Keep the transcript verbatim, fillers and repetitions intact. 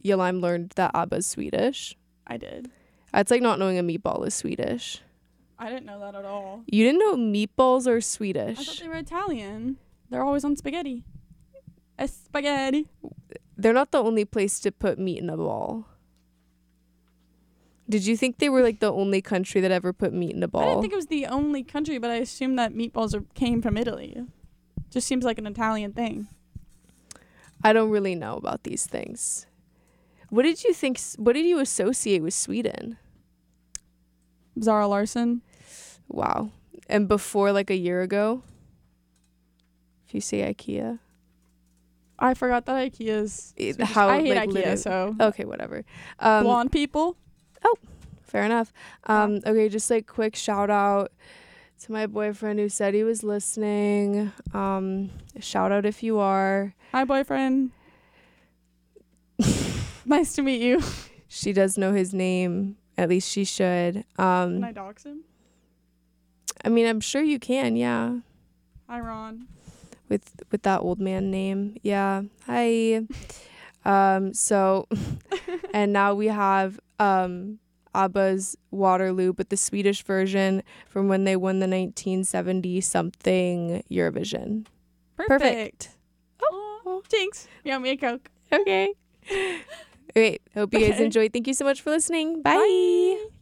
Yalaim learned that ABBA's Swedish. I did. That's like not knowing a meatball is Swedish. I didn't know that at all. You didn't know meatballs are Swedish? I thought they were Italian. They're always on spaghetti. A spaghetti. They're not the only place to put meat in a ball. Did you think they were like the only country that ever put meat in a ball? I didn't think it was the only country, but I assumed that meatballs are, came from Italy. Just seems like an Italian thing. I don't really know about these things. What did you think? What did you associate with Sweden? Zara Larsson. Wow. And before like a year ago? If you say IKEA. I forgot that IKEA's... It, how, I hate like, IKEA, literally. so... Okay, whatever. Um, Blonde people. Oh, fair enough. Um, okay, just like quick shout out to my boyfriend who said he was listening. Um, shout out if you are. Hi, boyfriend. Nice to meet you. She does know his name. At least she should. Um, Can I dox him? I mean, I'm sure you can, yeah. Hi, Ron. With with that old man name. Yeah. Hi. um, so, and now we have um, ABBA's Waterloo, but the Swedish version from when they won the nineteen seventy something Eurovision. Perfect. Perfect. Oh, oh. Jinx. You want me a Coke? Okay. Great. Hope you guys Okay. enjoyed. Thank you so much for listening. Bye. Bye.